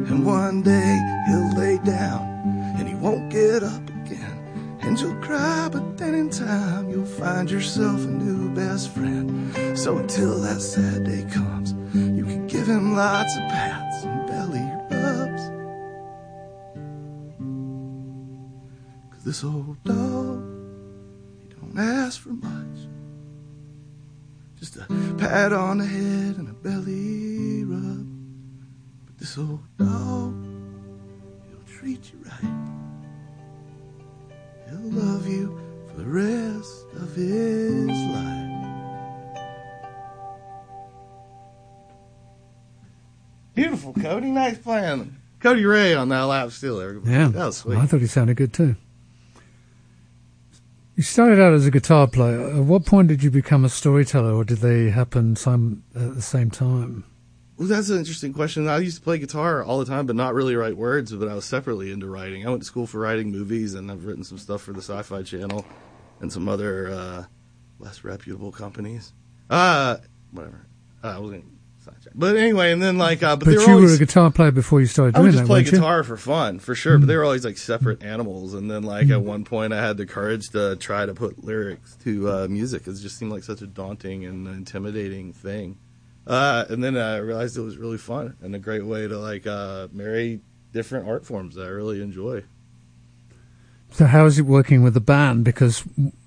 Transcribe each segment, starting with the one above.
And one day he'll lay down and he won't get up again. And you'll cry, but then in time you'll find yourself a new best friend. So until that sad day comes, you can give him lots of pats and belly rubs. 'Cause this old dog, he don't ask for much. Just a pat on the head and a belly rub. But this old dog, he'll treat you right. He'll love you for the rest of his life. Beautiful, Cody. Nice playing. Cody Ray on that lap steel, everybody. Yeah, that was sweet. I thought he sounded good too. You started out as a guitar player. At what point did you become a storyteller, or did they happen at the same time? Well, that's an interesting question. I used to play guitar all the time, but not really write words, but I was separately into writing. I went to school for writing movies, and I've written some stuff for the Sci-Fi Channel and some other less reputable companies. Whatever. I wasn't sidetracked. But anyway, and then but they were you always, were a guitar player before you started I doing would that, just play weren't you? guitar for fun, for sure, but they were always like separate animals. And then at one point I had the courage to try to put lyrics to music. It just seemed like such a daunting and intimidating thing. And then I realized it was really fun and a great way to marry different art forms that I really enjoy. So how is it working with the band? Because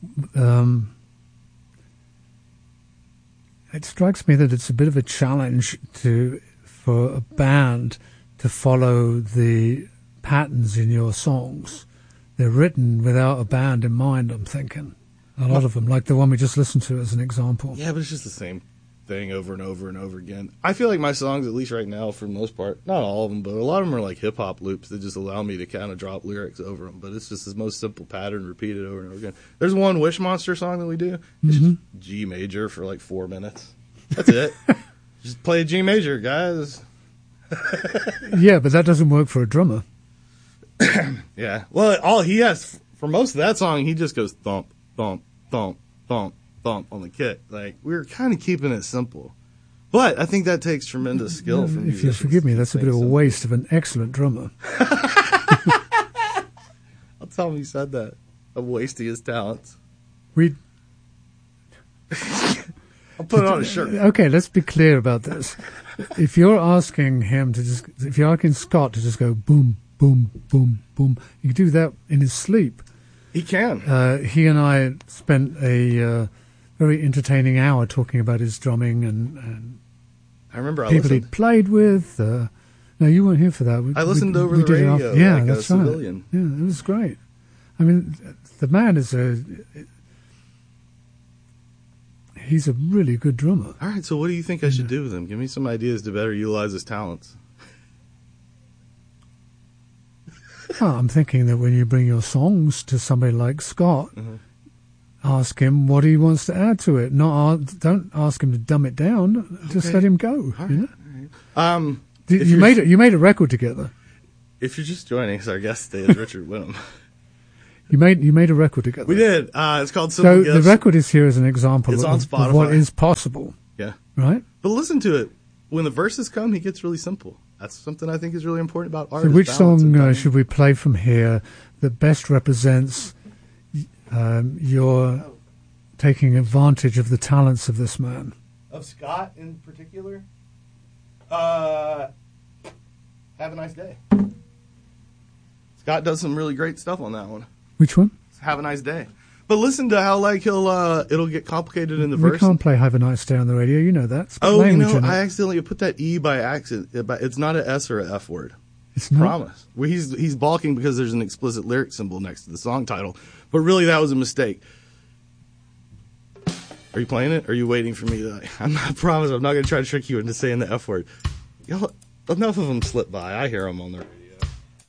it strikes me that it's a bit of a challenge for a band to follow the patterns in your songs. They're written without a band in mind, I'm thinking. A lot of them, like the one we just listened to as an example. Yeah, but it's just the same thing over and over and over again. I feel like my songs, at least right now, for the most part, not all of them, but a lot of them are like hip-hop loops that just allow me to kind of drop lyrics over them. But it's just this most simple pattern repeated over and over again. There's one Wish Monster song that we do. It's just G major for like 4 minutes. That's it. Just play a G major, guys. Yeah, but that doesn't work for a drummer. Yeah. Well, all he has, for most of that song, he just goes thump, thump, thump, thump, thump on the kick. Like, we were kind of keeping it simple. But I think that takes tremendous skill from If you forgive me, that's a bit of a waste of an excellent drummer. I'll tell him he said that. I'm wasting his talents. I'll put it on a shirt. Okay, let's be clear about this. If you're asking Scott to just go boom, boom, boom, boom, you can do that in his sleep. He can. He and I spent a very entertaining hour talking about his drumming and I remember people he'd played with. No, you weren't here for that. I listened over the radio. Yeah, like that's a right. civilian. Yeah, it was great. I mean, the man is he's a really good drummer. All right, so what do you think I should do with him? Give me some ideas to better utilize his talents. Well, I'm thinking that when you bring your songs to somebody like Scott, ask him what he wants to add to it. Don't ask him to dumb it down. Just let him go. All you know? right. You made a record together. If you're just joining us, our guest today is Richard Winham. You made a record together. We did. It's called Simple Gifts. The record is here as an example It's on Spotify. of what is possible. Yeah. Right? But listen to it. When the verses come, he gets really simple. That's something I think is really important about art. So which song should we play from here that best represents your taking advantage of the talents of this man? Of Scott in particular? Have a Nice Day. Scott does some really great stuff on that one. Which one? Have a Nice Day. But listen to how it'll get complicated in the verse. We can't play Have a Nice Day on the radio. You know that. I accidentally put that E by accident. It's not an S or an F word. It's not. Promise. Well, he's balking because there's an explicit lyric symbol next to the song title. But really, that was a mistake. Are you playing it? Or are you waiting for me to? I'm not promise. I'm not going to try to trick you into saying the F word. Y'all, enough of them slip by. I hear them on the radio.